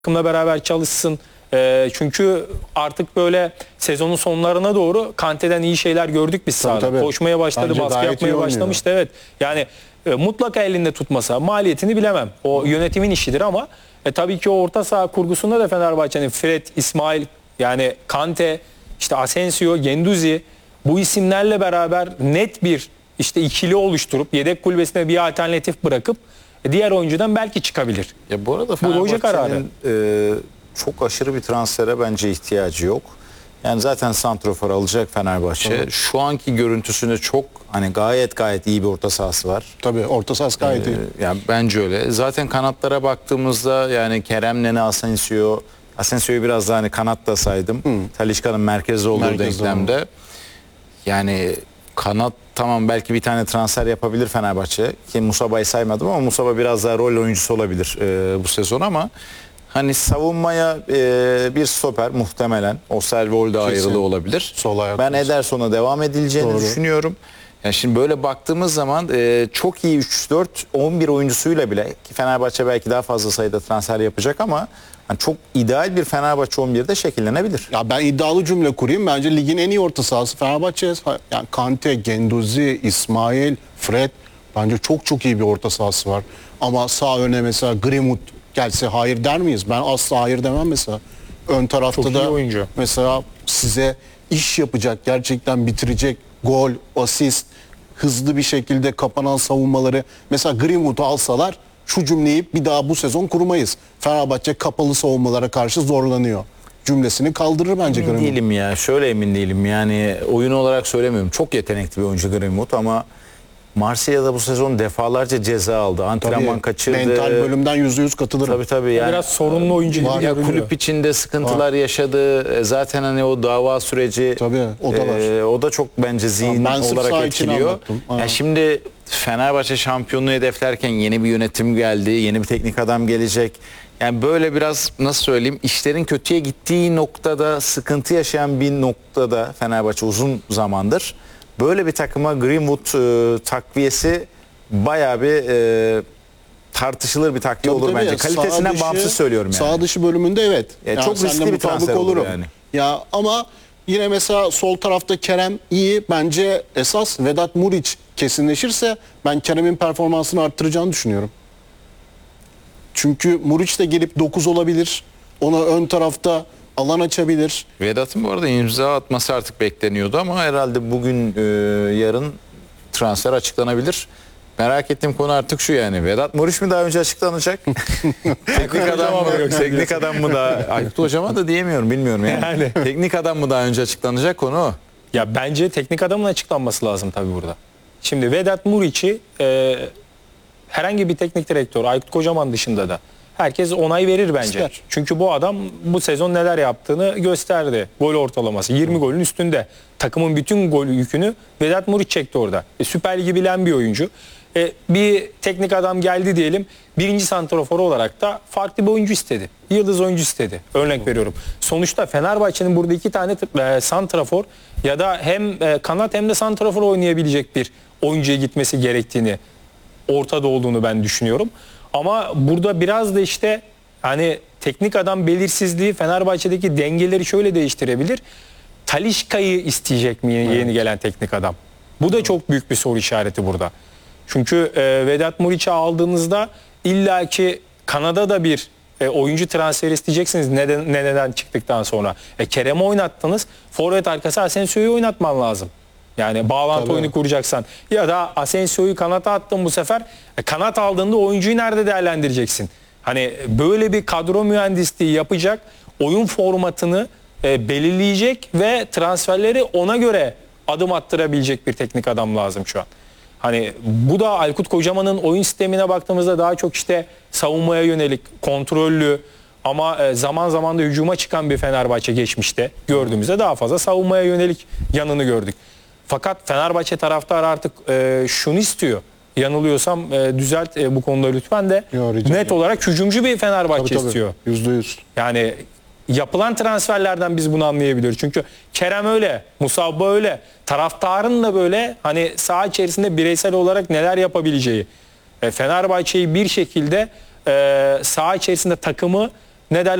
takımla beraber çalışsın. Çünkü artık böyle sezonun sonlarına doğru Kante'den iyi şeyler gördük biz sahada. Tabii. Koşmaya başladı, Bence baskı gayet yapmaya iyi başlamıştı. Evet. Yani mutlaka elinde tutmasa, maliyetini bilemem. O yönetimin işidir ama tabii ki o orta saha kurgusunda da Fenerbahçe'nin Fred, İsmail, yani Kante, işte Asensio, Guendouzi, bu isimlerle beraber net bir işte ikili oluşturup yedek kulübesine bir alternatif bırakıp diğer oyuncudan belki çıkabilir. Ya bu arada hoca kararı. Fenerbahçe'nin çok aşırı bir transfere bence ihtiyacı yok. Yani zaten santrofor alacak Fenerbahçe. Tabii. Şu anki görüntüsünde çok gayet iyi bir orta sahası var. Tabii orta sahası gayet iyi. Yani bence öyle. Zaten kanatlara baktığımızda yani Kerem, Nene, Asensio'yu biraz daha kanatta saydım. Talisca'nın merkezde olduğu denklemde. Yani kanat tamam, belki bir tane transfer yapabilir Fenerbahçe. Ki Musaba'yı saymadım ama Musaba biraz daha rol oyuncusu olabilir bu sezon ama hani savunmaya bir stoper muhtemelen Osterwolde ayrılığı olabilir. Ben Ederson'a devam edileceğini düşünüyorum. Yani şimdi böyle baktığımız zaman çok iyi 3-4-11 oyuncusuyla bile, ki Fenerbahçe belki daha fazla sayıda transfer yapacak ama hani çok ideal bir Fenerbahçe 11'de şekillenebilir. Ya ben iddialı cümle kurayım. Bence ligin en iyi orta sahası Fenerbahçe. Yani Kante, Guendouzi, İsmail, Fred, bence çok iyi bir orta sahası var. Ama sağ öne mesela Greenwood gelse hayır der miyiz? Ben asla hayır demem mesela. Ön tarafta çok da iyi oyuncu. mesela size iş yapacak, gerçekten bitirecek, gol, asist, hızlı bir şekilde kapanan savunmaları. Mesela Greenwood'u alsalar şu cümleyi bir daha bu sezon kurmayız. Fenerbahçe kapalı savunmalara karşı zorlanıyor cümlesini kaldırır bence Emin Greenwood. değilim ya. Şöyle emin değilim. Yani oyun olarak söylemiyorum. Çok yetenekli bir oyuncu Greenwood ama Marsilya'da bu sezon defalarca ceza aldı. Antrenman kaçırdı. Mental bölümden %100 katılırım. Tabii yani. Biraz sorunlu oyuncu gibi Ya görünüyor. kulüp içinde sıkıntılar yaşadı. Zaten hani o dava süreci Tabii, o da var. o da çok bence zihin Ben sırf olarak saha için etkiliyor. anlattım. Yani şimdi Fenerbahçe şampiyonluğu hedeflerken yeni bir yönetim geldi. Yeni bir teknik adam gelecek. Yani böyle biraz nasıl söyleyeyim, işlerin kötüye gittiği noktada, sıkıntı yaşayan bir noktada Fenerbahçe uzun zamandır. Böyle bir takıma Greenwood takviyesi bayağı bir tartışılır bir takviye olur bence. Kalitesinden bağımsız söylüyorum yani. Sağ dışı bölümünde evet. Yani çok riskli bir transfer olur yani. Ya ama yine mesela sol tarafta Kerem iyi. Bence esas Vedat Muriç kesinleşirse ben Kerem'in performansını arttıracağını düşünüyorum. Çünkü Muriç de gelip 9 olabilir. Ona ön tarafta alan açabilir. Vedat'ın bu arada imza atması artık bekleniyordu ama herhalde bugün yarın transfer açıklanabilir. Merak ettiğim konu artık şu yani. Vedat Muriç mi daha önce açıklanacak? Teknik adam mı? Teknik adam mı daha? Aykut Hocama da diyemiyorum, bilmiyorum yani. Teknik adam mı daha önce açıklanacak, konu o. Ya bence teknik adamın açıklanması lazım tabii burada. Şimdi Vedat Muriç'i herhangi bir teknik direktör, Aykut Kocaman dışında da herkes onay verir bence. İster. Çünkü bu adam bu sezon neler yaptığını gösterdi. Gol ortalaması 20 golün üstünde. Takımın bütün gol yükünü Vedat Muriç çekti orada. Süper Ligi bilen bir oyuncu. Bir teknik adam geldi diyelim. Birinci santrafor olarak da farklı bir oyuncu istedi. Yıldız oyuncu istedi. Örnek veriyorum. Sonuçta Fenerbahçe'nin burada iki tane santrafor ya da hem kanat hem de santrafor oynayabilecek bir oyuncuya gitmesi gerektiğini, ortada olduğunu ben düşünüyorum. Ama burada biraz da işte hani teknik adam belirsizliği Fenerbahçe'deki dengeleri şöyle değiştirebilir. Talisca'yı isteyecek mi yeni gelen teknik adam? Bu da çok büyük bir soru işareti burada. Çünkü Vedat Muriç'i aldığınızda illaki Kanada'da bir oyuncu transferi isteyeceksiniz neden çıktıktan sonra. Kerem'i oynattınız. Forvet arkası Asensio'yu oynatman lazım. Yani bağlantı oyunu kuracaksan ya da Asensio'yu kanata attın bu sefer. Kanat aldığında oyuncuyu nerede değerlendireceksin? Hani böyle bir kadro mühendisliği yapacak, oyun formatını belirleyecek ve transferleri ona göre adım attırabilecek bir teknik adam lazım şu an. Hani bu da Aykut Kocaman'ın oyun sistemine baktığımızda daha çok işte savunmaya yönelik, kontrollü ama zaman zaman da hücuma çıkan bir Fenerbahçe geçmişte gördüğümüzde daha fazla savunmaya yönelik yanını gördük. Fakat Fenerbahçe taraftarı artık şunu istiyor. Yanılıyorsam düzelt bu konuda lütfen de. Net olarak hücumcu bir Fenerbahçe istiyor. %100. Yani yapılan transferlerden biz bunu anlayabiliyoruz. Çünkü Kerem öyle, Musabba öyle. Taraftarın da böyle hani saha içerisinde bireysel olarak neler yapabileceği. Fenerbahçe'yi bir şekilde saha içerisinde takımı ne derler